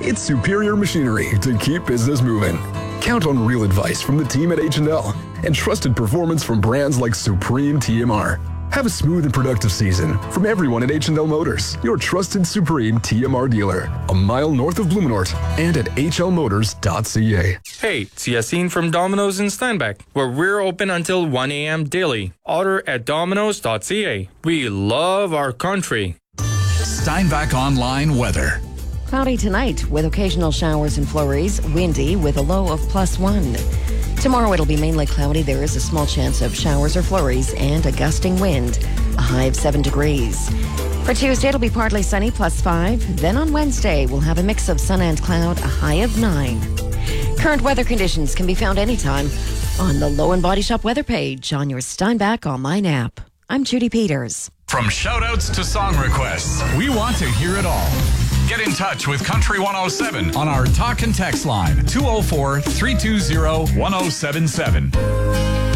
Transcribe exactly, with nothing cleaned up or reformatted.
It's superior machinery to keep business moving. Count on real advice from the team at H and L and trusted performance from brands like Supreme T M R. Have a smooth and productive season from everyone at H and L Motors, your trusted Supreme T M R dealer, a mile north of Blumenort and at h l motors dot c a. Hey, it's Yassine from Domino's in Steinbach, where we're open until one a.m. daily. Order at domino's dot c a. We love our country. Steinbach Online weather. Cloudy tonight with occasional showers and flurries, windy with a low of plus one. Tomorrow it'll be mainly cloudy. There is a small chance of showers or flurries and a gusting wind, a high of seven degrees. For Tuesday, it'll be partly sunny, plus five. Then on Wednesday, we'll have a mix of sun and cloud, a high of nine. Current weather conditions can be found anytime on the Low and Body Shop weather page on your Steinbach Online app. I'm Judy Peters. From shout-outs to song requests, we want to hear it all. Get in touch with Country one oh seven on our talk and text line, two oh four, three two zero, one oh seven seven.